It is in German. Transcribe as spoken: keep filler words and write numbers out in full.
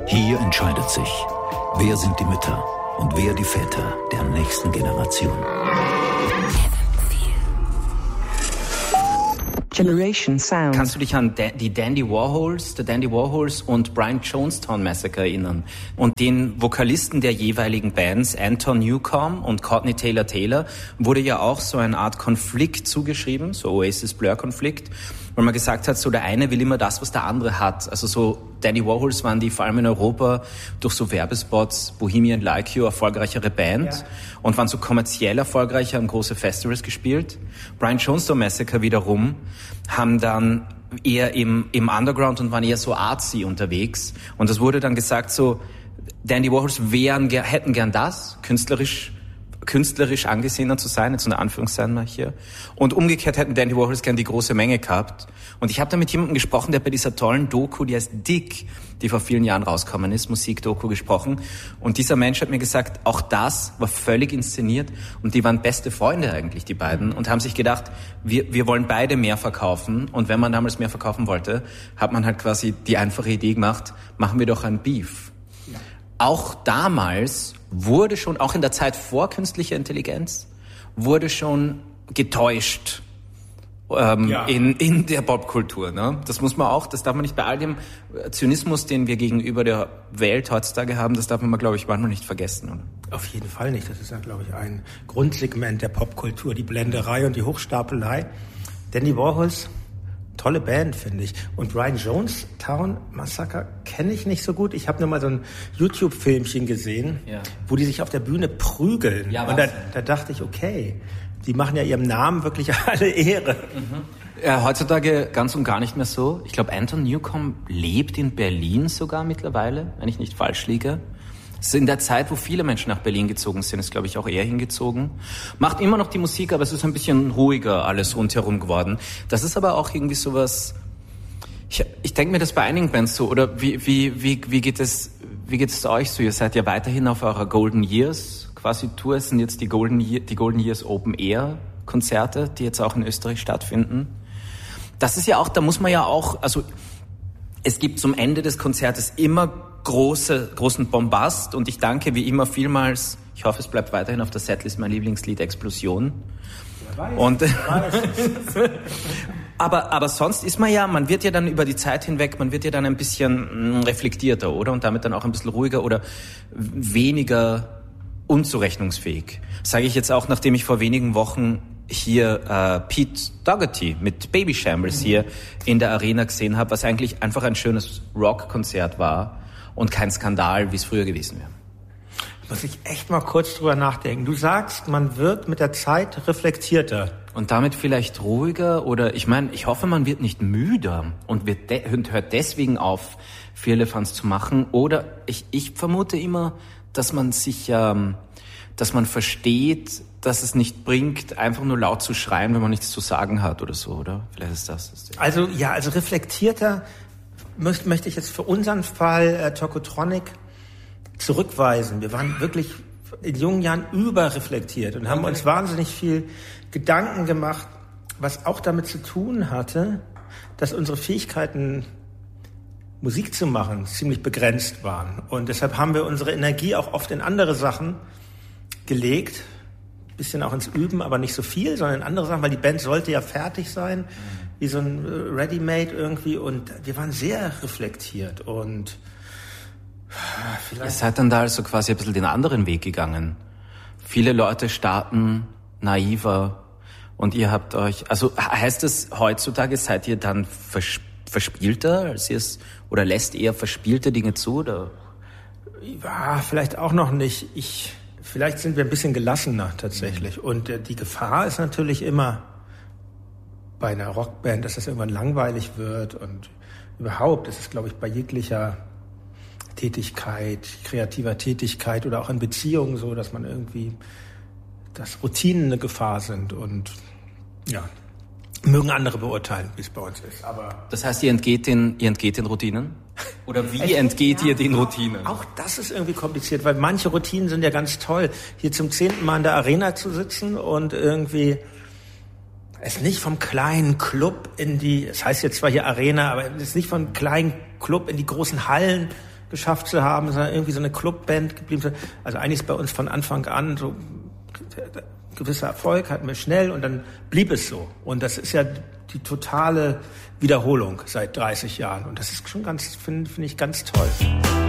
Hier entscheidet sich, wer sind die Mütter und wer die Väter der nächsten Generation. Generation Sound. Kannst du dich an da- die Dandy Warhols, der Dandy Warhols und Brian Jonestown Massacre erinnern? Und den Vokalisten der jeweiligen Bands, Anton Newcomb und Courtney Taylor Taylor, wurde ja auch so eine Art Konflikt zugeschrieben, so Oasis-Blur-Konflikt, weil man gesagt hat, so der eine will immer das, was der andere hat. Also so Dandy Warhols waren die vor allem in Europa durch so Werbespots, Bohemian Like You, erfolgreichere Band, ja, und waren so kommerziell erfolgreicher, haben große Festivals gespielt. Brian Jonestown Massacre wiederum haben dann eher im, im Underground und waren eher so artsy unterwegs. Und es wurde dann gesagt so, Dandy Warhols wären, hätten gern das, künstlerisch künstlerisch angesehener zu sein, jetzt in Anführungszeichen mal hier. Und umgekehrt hätten Dandy Warhols gern die große Menge gehabt. Und ich habe da mit jemandem gesprochen, der bei dieser tollen Doku, die heißt Dick, die vor vielen Jahren rausgekommen ist, Musikdoku gesprochen. Und dieser Mensch hat mir gesagt, auch das war völlig inszeniert. Und die waren beste Freunde eigentlich, die beiden. Und haben sich gedacht, wir, wir wollen beide mehr verkaufen. Und wenn man damals mehr verkaufen wollte, hat man halt quasi die einfache Idee gemacht, machen wir doch ein Beef. Ja. Auch damals wurde schon, auch in der Zeit vor künstlicher Intelligenz, wurde schon getäuscht ähm, ja. in, in der Popkultur. Ne? Das muss man auch, das darf man nicht bei all dem Zynismus, den wir gegenüber der Welt heutzutage haben, das darf man, glaube ich, manchmal nicht vergessen. Oder? Auf jeden Fall nicht. Das ist ja, glaube ich, ein Grundsegment der Popkultur, die Blenderei und die Hochstapelei. Dandy Warhols, tolle Band, finde ich. Und Brian Jonestown Massacre kenne ich nicht so gut. Ich habe nur mal so ein YouTube-Filmchen gesehen, ja, wo die sich auf der Bühne prügeln. Ja, und da, da dachte ich, okay, die machen ja ihrem Namen wirklich alle Ehre. Mhm. Ja, heutzutage ganz und gar nicht mehr so. Ich glaube, Anton Newcomb lebt in Berlin sogar mittlerweile, wenn ich nicht falsch liege. Es ist in der Zeit, wo viele Menschen nach Berlin gezogen sind, ist, glaube ich, auch er hingezogen. Macht immer noch die Musik, aber es ist ein bisschen ruhiger alles rundherum geworden. Das ist aber auch irgendwie sowas, ich, ich denke mir das bei einigen Bands so, oder wie, wie, wie, wie geht es, wie geht es euch so? Ihr seid ja weiterhin auf eurer Golden Years quasi Tour. Es sind jetzt die Golden, Year, die Golden Years Open Air Konzerte, die jetzt auch in Österreich stattfinden. Das ist ja auch, da muss man ja auch, also, es gibt zum Ende des Konzertes immer große, großen Bombast und ich danke wie immer vielmals, ich hoffe es bleibt weiterhin auf der Setlist, mein Lieblingslied Explosion. Wer weiß, und, wer weiß. aber, aber sonst ist man ja, man wird ja dann über die Zeit hinweg, man wird ja dann ein bisschen reflektierter, oder? Und damit dann auch ein bisschen ruhiger oder weniger unzurechnungsfähig. Sage ich jetzt auch, nachdem ich vor wenigen Wochen hier äh, Pete Doherty mit Baby Shambles hier in der Arena gesehen habe, was eigentlich einfach ein schönes Rockkonzert war und kein Skandal, wie es früher gewesen wäre. Muss ich echt mal kurz drüber nachdenken. Du sagst, man wird mit der Zeit reflektierter. Und damit vielleicht ruhiger oder, ich meine, ich hoffe, man wird nicht müder und, wird de- und hört deswegen auf, Firlefanz zu machen. Oder ich, ich vermute immer, dass man sich, ähm, dass man versteht, dass es nicht bringt, einfach nur laut zu schreien, wenn man nichts zu sagen hat oder so, oder? Vielleicht ist das das. Also, ja, also reflektierter möchte, möchte ich jetzt für unseren Fall äh, Tokotronic zurückweisen. Wir waren wirklich in jungen Jahren überreflektiert und haben uns wahnsinnig viel Gedanken gemacht, was auch damit zu tun hatte, dass unsere Fähigkeiten, Musik zu machen, ziemlich begrenzt waren. Und deshalb haben wir unsere Energie auch oft in andere Sachen gelegt, bisschen auch ins Üben, aber nicht so viel, sondern in andere Sachen, weil die Band sollte ja fertig sein, wie so ein Ready-Made irgendwie. Und wir waren sehr reflektiert und vielleicht... Ihr seid dann da also quasi ein bisschen den anderen Weg gegangen. Viele Leute starten naiver und ihr habt euch... Also heißt es, heutzutage seid ihr dann vers- verspielter, als ihr es... Oder lässt eher verspielte Dinge zu, oder? Ja, vielleicht auch noch nicht. Ich... Vielleicht sind wir ein bisschen gelassener tatsächlich. Und äh, die Gefahr ist natürlich immer bei einer Rockband, dass das irgendwann langweilig wird. Und überhaupt ist es, glaube ich, bei jeglicher Tätigkeit, kreativer Tätigkeit oder auch in Beziehungen so, dass man irgendwie, dass Routinen eine Gefahr sind. Und ja, mögen andere beurteilen, wie es bei uns ist. Aber das heißt, ihr entgeht den, ihr entgeht den Routinen? Oder wie entgeht ihr den Routinen? Auch das ist irgendwie kompliziert, weil manche Routinen sind ja ganz toll. Hier zum zehnten Mal in der Arena zu sitzen und irgendwie es nicht vom kleinen Club in die, es heißt jetzt zwar hier Arena, aber es ist nicht vom kleinen Club in die großen Hallen geschafft zu haben, sondern irgendwie so eine Clubband geblieben zu sein. Also eigentlich ist bei uns von Anfang an so gewisser Erfolg hatten wir schnell und dann blieb es so. Und das ist ja die totale Wiederholung seit dreißig Jahren. Und das ist schon ganz, finde find ich ganz toll.